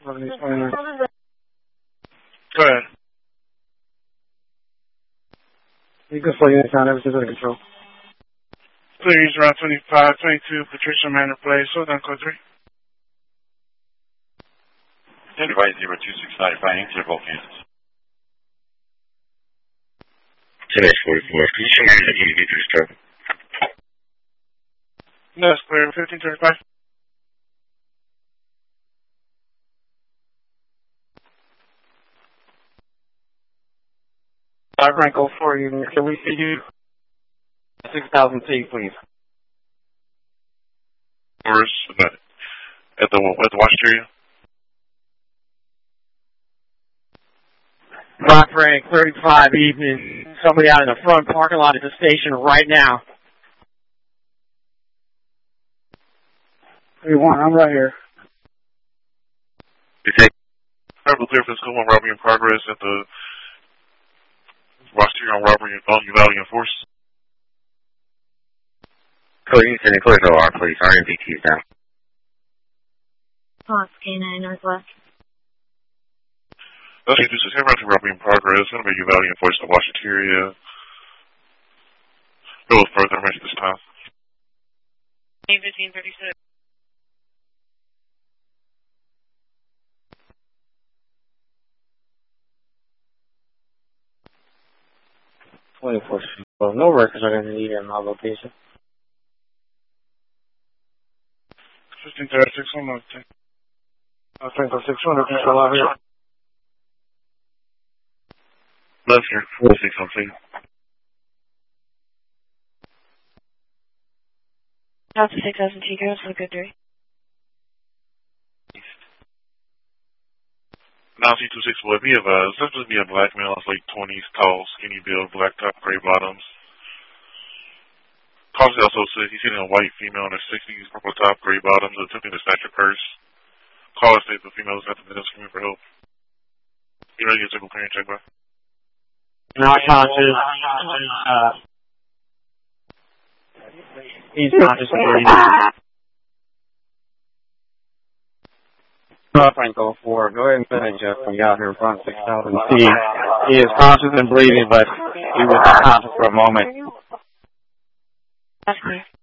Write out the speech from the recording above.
Go ahead. You can slow units down, everything's under control. Please, Route 2522, Patricia Manor Place, hold on, code 3. Device 02695, interval Kansas. 10-44, Patricia Manor, EV3 start. That's clear, 1535. Franco 4 unit, can we see you 6,000 feet, please? Where's at the watch area? Rock Frank 35 evening. Somebody out in the front parking lot at the station right now. 31, I'm right here. You take clear physical one robbery in progress at the watch area on robbery on Uvalde and Force. Code Houston and clear OR, please. RMPT is down. Fox K9 Northwest. Okay, this is head round to robbery in progress. It's going to be Uvalde and Force in the Washington area. Go further range this time. 1536. Well, no records are going to need in my location. 1536, one more thing. I think the 600 people out here. Left here, 46 on scene. That's 6,000 Tigos for good 3. Now C26 will be advised. This would be a black male, it's late 20s, tall, skinny build, black top, gray bottoms. Causey also says he's hitting a white female in her 60s, purple top, gray bottoms, attempting to snatch her purse. Caller states the female is at the middle screaming for help. You ready to get a clearance check, bro? Not conscious. He's conscious of Franco 4, go ahead and finish Jeff. We got here in front 6,000 feet. He is conscious and bleeding, but he was not conscious for a moment. That's clear.